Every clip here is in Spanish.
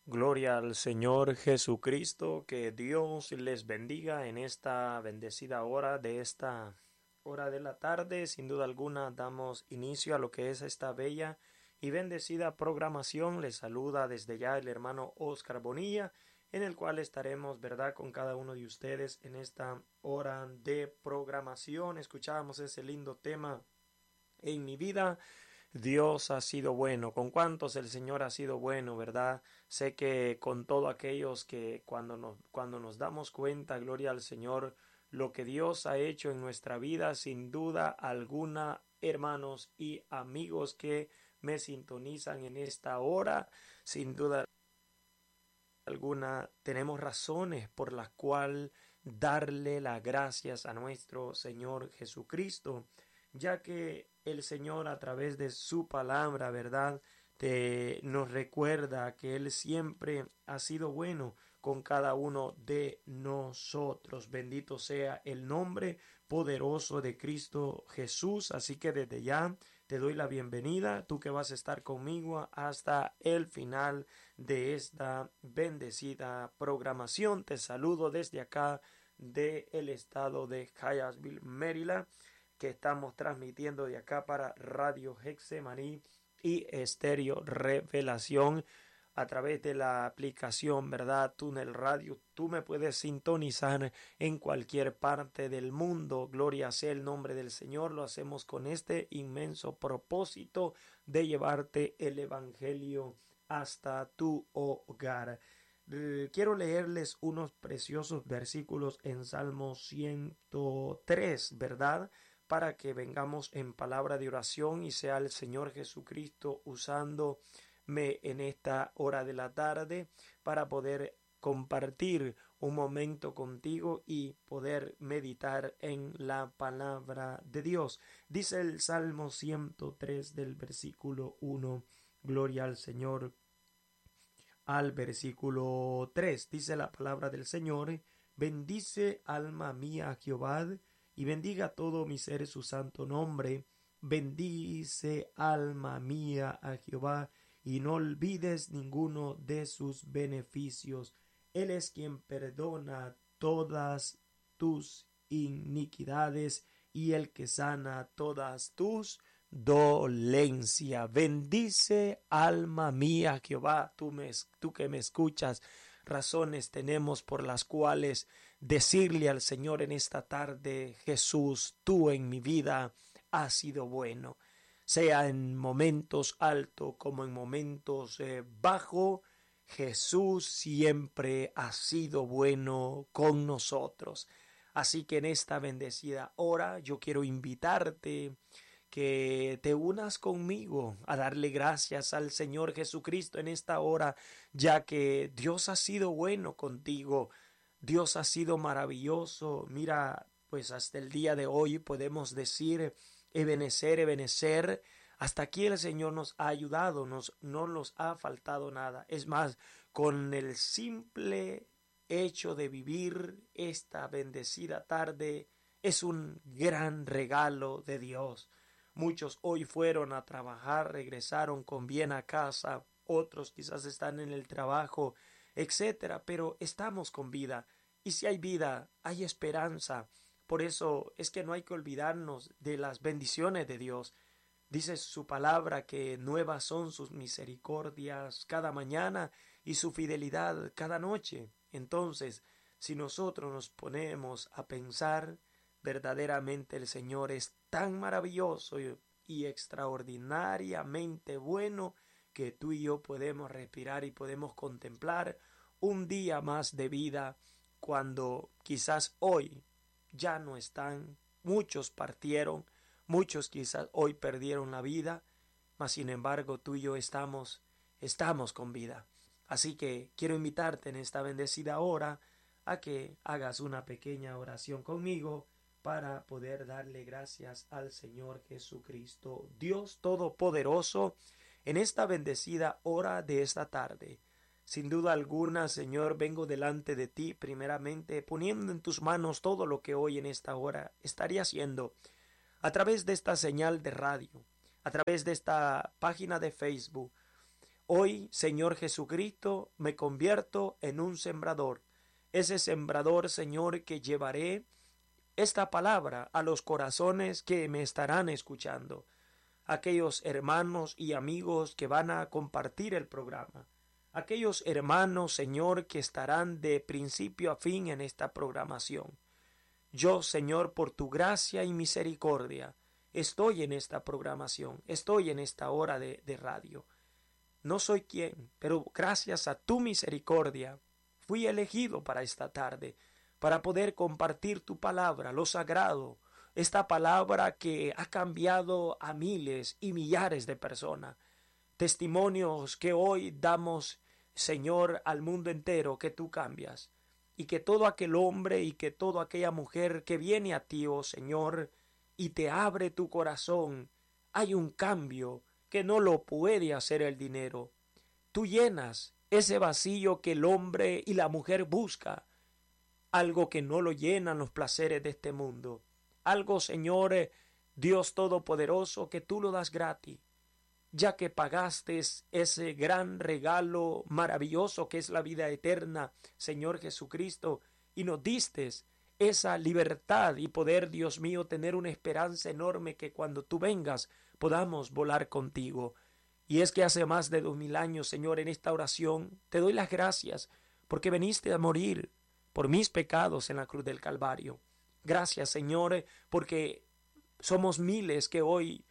Gloria al Señor Jesucristo, que Dios les bendiga en esta bendecida hora de esta hora de la tarde. Sin duda alguna damos inicio a lo que es esta bella y bendecida programación. Les saluda desde ya el hermano Oscar Bonilla, en el cual estaremos, verdad, con cada uno de ustedes en esta hora de programación. Escuchábamos ese lindo tema, En mi vida Dios ha sido bueno. ¿Con cuántos el Señor ha sido bueno, verdad? Sé que con todos aquellos que cuando nos damos cuenta, gloria al Señor, lo que Dios ha hecho en nuestra vida, sin duda alguna, hermanos y amigos que me sintonizan en esta hora, sin duda alguna, tenemos razones por las cuales darle las gracias a nuestro Señor Jesucristo, ya que el Señor a través de su palabra, ¿verdad? Nos recuerda que Él siempre ha sido bueno con cada uno de nosotros. Bendito sea el nombre poderoso de Cristo Jesús. Así que desde ya te doy la bienvenida, tú que vas a estar conmigo hasta el final de esta bendecida programación. Te saludo desde acá del estado de Hyattsville, Maryland, que estamos transmitiendo de acá para Radio Hexemaní y Estéreo Revelación a través de la aplicación, ¿verdad? Túnel Radio. Tú me puedes sintonizar en cualquier parte del mundo. Gloria sea el nombre del Señor. Lo hacemos con este inmenso propósito de llevarte el Evangelio hasta tu hogar. Quiero leerles unos preciosos versículos en Salmo 103, ¿verdad? Para que vengamos en palabra de oración y sea el Señor Jesucristo usándome en esta hora de la tarde para poder compartir un momento contigo y poder meditar en la palabra de Dios. Dice el Salmo 103 del versículo 1, gloria al Señor. Al versículo 3 dice la palabra del Señor: bendice alma mía a Jehová, y bendiga todo mi ser su santo nombre. Bendice alma mía a Jehová, y no olvides ninguno de sus beneficios. Él es quien perdona todas tus iniquidades y el que sana todas tus dolencia. Bendice alma mía Jehová. Tú que me escuchas, razones tenemos por las cuales decirle al Señor en esta tarde: Jesús, tú en mi vida has sido bueno, sea en momentos altos como en momentos bajos. Jesús siempre ha sido bueno con nosotros. Así que en esta bendecida hora yo quiero invitarte que te unas conmigo a darle gracias al Señor Jesucristo en esta hora, ya que Dios ha sido bueno contigo, Dios ha sido maravilloso. Mira, pues hasta el día de hoy podemos decir: Ebenecer, Ebenecer. Hasta aquí el Señor nos ha ayudado, no nos ha faltado nada. Es más, con el simple hecho de vivir esta bendecida tarde es un gran regalo de Dios. Muchos hoy fueron a trabajar, regresaron con bien a casa, otros quizás están en el trabajo, etcétera, pero estamos con vida. Y si hay vida, hay esperanza. Por eso es que no hay que olvidarnos de las bendiciones de Dios. Dice su palabra que nuevas son sus misericordias cada mañana y su fidelidad cada noche. Entonces, si nosotros nos ponemos a pensar, verdaderamente el Señor es tan maravilloso y extraordinariamente bueno que tú y yo podemos respirar y podemos contemplar un día más de vida, cuando quizás hoy ya no están, muchos partieron, muchos quizás hoy perdieron la vida, mas sin embargo tú y yo estamos con vida. Así que quiero invitarte en esta bendecida hora a que hagas una pequeña oración conmigo para poder darle gracias al Señor Jesucristo, Dios Todopoderoso, en esta bendecida hora de esta tarde. Sin duda alguna, Señor, vengo delante de ti primeramente poniendo en tus manos todo lo que hoy en esta hora estaría haciendo a través de esta señal de radio, a través de esta página de Facebook Hoy, Señor Jesucristo, me convierto en un sembrador. Ese sembrador, Señor, que llevaré esta palabra a los corazones que me estarán escuchando, aquellos hermanos y amigos que van a compartir el programa, aquellos hermanos, Señor, que estarán de principio a fin en esta programación. Yo, Señor, por tu gracia y misericordia, estoy en esta programación, estoy en esta hora de radio. No soy quien, pero gracias a tu misericordia fui elegido para esta tarde, para poder compartir tu palabra, lo sagrado, esta palabra que ha cambiado a miles y millares de personas. Testimonios que hoy damos, Señor, al mundo entero, que tú cambias, y que todo aquel hombre y que toda aquella mujer que viene a ti, oh Señor, y te abre tu corazón, hay un cambio que no lo puede hacer el dinero. Tú llenas ese vacío que el hombre y la mujer busca, algo que no lo llenan los placeres de este mundo, algo, Señor, Dios Todopoderoso, que tú lo das gratis, ya que pagaste ese gran regalo maravilloso que es la vida eterna, Señor Jesucristo, y nos diste esa libertad y poder, Dios mío, tener una esperanza enorme que cuando tú vengas podamos volar contigo. Y es que hace más de 2000 años, Señor, en esta oración te doy las gracias porque viniste a morir por mis pecados en la cruz del Calvario. Gracias, Señor, porque somos miles que hoy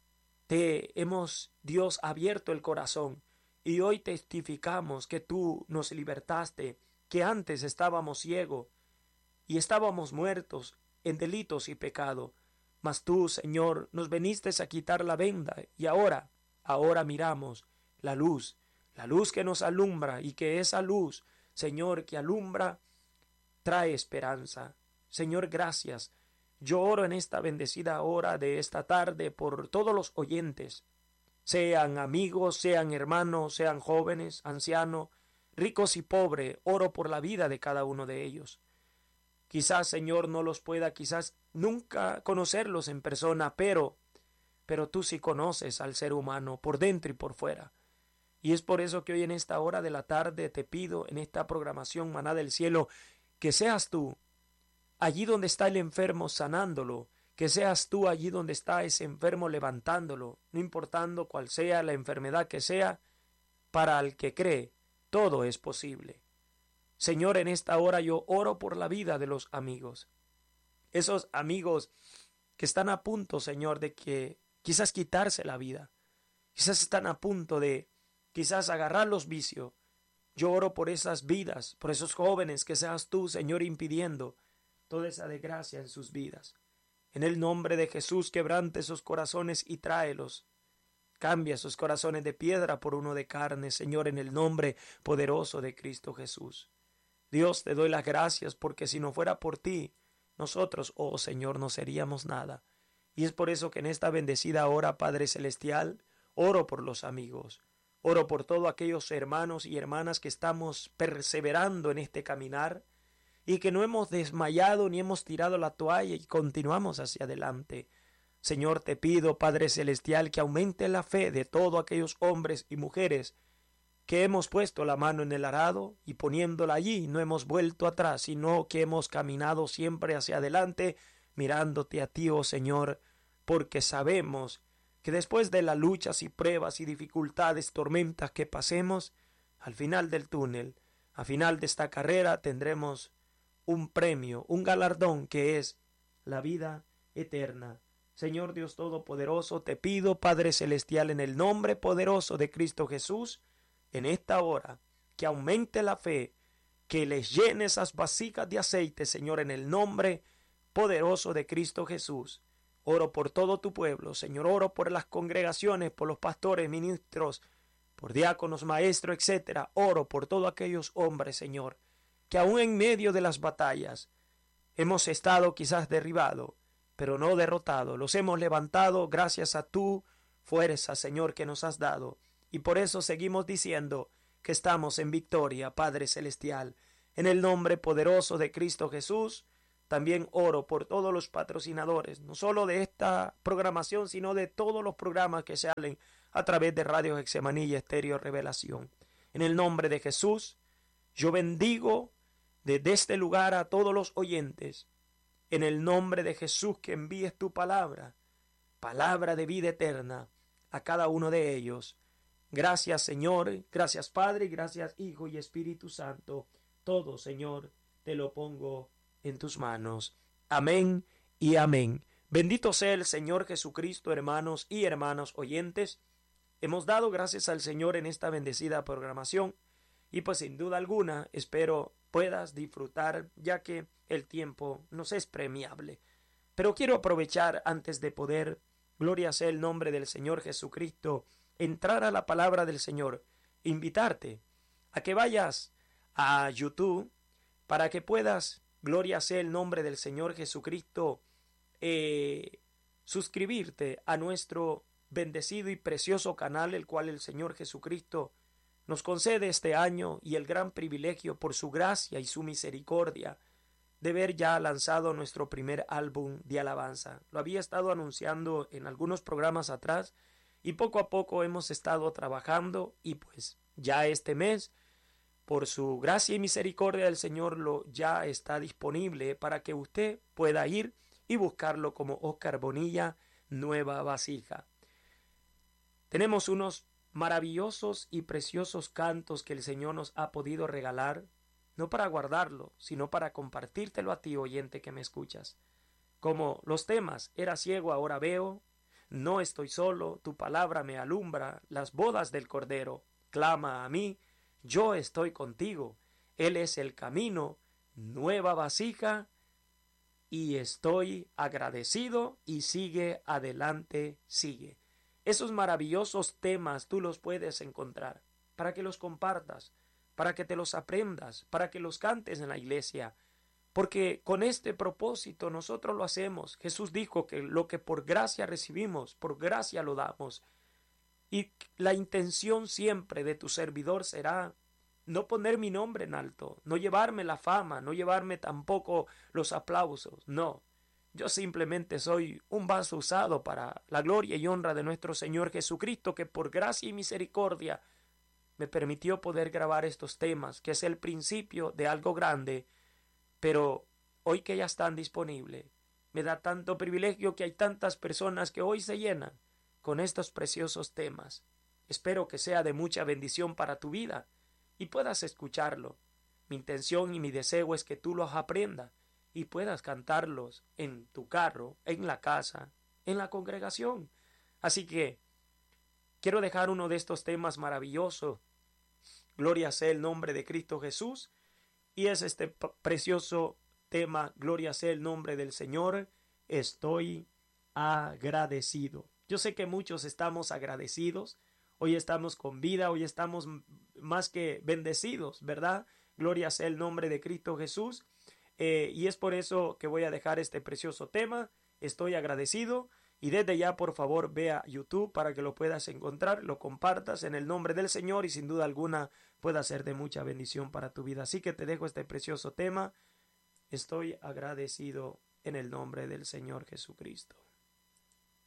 te hemos, Dios, abierto el corazón y hoy testificamos que tú nos libertaste, que antes estábamos ciegos y estábamos muertos en delitos y pecado, mas tú, Señor, nos viniste a quitar la venda y ahora miramos la luz que nos alumbra y que esa luz, Señor, que alumbra, trae esperanza. Señor, gracias. Yo oro en esta bendecida hora de esta tarde por todos los oyentes, sean amigos, sean hermanos, sean jóvenes, ancianos, ricos y pobres. Oro por la vida de cada uno de ellos. Quizás, Señor, no los pueda, quizás nunca conocerlos en persona, pero tú sí conoces al ser humano por dentro y por fuera. Y es por eso que hoy en esta hora de la tarde te pido en esta programación Maná del Cielo que seas tú allí donde está el enfermo sanándolo, que seas tú allí donde está ese enfermo levantándolo, no importando cuál sea la enfermedad que sea, para el que cree, todo es posible. Señor, en esta hora yo oro por la vida de los amigos, esos amigos que están a punto, Señor, de que quizás quitarse la vida, quizás están a punto de quizás agarrar los vicios. Yo oro por esas vidas, por esos jóvenes, que seas tú, Señor, impidiendo toda esa desgracia en sus vidas. En el nombre de Jesús, quebrante esos corazones y tráelos. Cambia esos corazones de piedra por uno de carne, Señor, en el nombre poderoso de Cristo Jesús. Dios, te doy las gracias porque si no fuera por ti, nosotros, oh Señor, no seríamos nada. Y es por eso que en esta bendecida hora, Padre Celestial, oro por los amigos. Oro por todos aquellos hermanos y hermanas que estamos perseverando en este caminar y que no hemos desmayado ni hemos tirado la toalla y continuamos hacia adelante. Señor, te pido, Padre Celestial, que aumente la fe de todos aquellos hombres y mujeres que hemos puesto la mano en el arado y poniéndola allí no hemos vuelto atrás, sino que hemos caminado siempre hacia adelante, mirándote a ti, oh Señor, porque sabemos que después de las luchas y pruebas y dificultades, tormentas que pasemos, al final del túnel, al final de esta carrera, tendremos un premio, un galardón que es la vida eterna. Señor Dios Todopoderoso, te pido, Padre Celestial, en el nombre poderoso de Cristo Jesús, en esta hora, que aumente la fe, que les llene esas vasijas de aceite, Señor, en el nombre poderoso de Cristo Jesús. Oro por todo tu pueblo, Señor, oro por las congregaciones, por los pastores, ministros, por diáconos, maestros, etcétera. Oro por todos aquellos hombres, Señor, que aún en medio de las batallas hemos estado quizás derribados, pero no derrotados. Los hemos levantado gracias a tu fuerza, Señor, que nos has dado. Y por eso seguimos diciendo que estamos en victoria, Padre Celestial. En el nombre poderoso de Cristo Jesús, también oro por todos los patrocinadores, no solo de esta programación, sino de todos los programas que salen a través de Radio Getsemaní y Estéreo Revelación. En el nombre de Jesús, yo bendigo desde este lugar a todos los oyentes. En el nombre de Jesús, que envíes tu palabra, palabra de vida eterna, a cada uno de ellos. Gracias, Señor, gracias, Padre, gracias, Hijo y Espíritu Santo. Todo, Señor, te lo pongo en tus manos. Amén y amén. Bendito sea el Señor Jesucristo, hermanos y hermanas oyentes. Hemos dado gracias al Señor en esta bendecida programación y pues sin duda alguna espero puedas disfrutar, ya que el tiempo nos es premiable. Pero quiero aprovechar antes de poder, gloria sea el nombre del Señor Jesucristo, entrar a la palabra del Señor, invitarte a que vayas a YouTube para que puedas, gloria sea el nombre del Señor Jesucristo, suscribirte a nuestro bendecido y precioso canal, el cual el Señor Jesucristo nos concede este año, y el gran privilegio por su gracia y su misericordia de ver ya lanzado nuestro primer álbum de alabanza. Lo había estado anunciando en algunos programas atrás y poco a poco hemos estado trabajando, y pues ya este mes, por su gracia y misericordia del Señor, lo ya está disponible para que usted pueda ir y buscarlo como Oscar Bonilla, Nueva Vasija. Tenemos unos maravillosos y preciosos cantos que el Señor nos ha podido regalar, no para guardarlo, sino para compartírtelo a ti, oyente, que me escuchas. Como los temas: Era ciego, ahora veo; No estoy solo, tu palabra me alumbra; Las bodas del Cordero; Clama a mí, yo estoy contigo; Él es el camino; Nueva Vasija; y estoy agradecido; y sigue adelante, sigue. Esos maravillosos temas tú los puedes encontrar para que los compartas, para que te los aprendas, para que los cantes en la iglesia, porque con este propósito nosotros lo hacemos. Jesús dijo que lo que por gracia recibimos, por gracia lo damos, y la intención siempre de tu servidor será no poner mi nombre en alto, no llevarme la fama, no llevarme tampoco los aplausos, no. Yo simplemente soy un vaso usado para la gloria y honra de nuestro Señor Jesucristo, que por gracia y misericordia me permitió poder grabar estos temas, que es el principio de algo grande. Pero hoy que ya están disponibles, me da tanto privilegio que hay tantas personas que hoy se llenan con estos preciosos temas. Espero que sea de mucha bendición para tu vida y puedas escucharlo. Mi intención y mi deseo es que tú los aprendas y puedas cantarlos en tu carro, en la casa, en la congregación. Así que quiero dejar uno de estos temas maravillosos. Gloria sea el nombre de Cristo Jesús. Y es este precioso tema: Gloria sea el nombre del Señor. Estoy agradecido. Yo sé que muchos estamos agradecidos. Hoy estamos con vida, hoy estamos más que bendecidos, ¿verdad? Gloria sea el nombre de Cristo Jesús. Y es por eso que voy a dejar este precioso tema: Estoy agradecido. Y desde ya, por favor, ve a YouTube para que lo puedas encontrar, lo compartas en el nombre del Señor y sin duda alguna pueda ser de mucha bendición para tu vida. Así que te dejo este precioso tema: Estoy agradecido, en el nombre del Señor Jesucristo.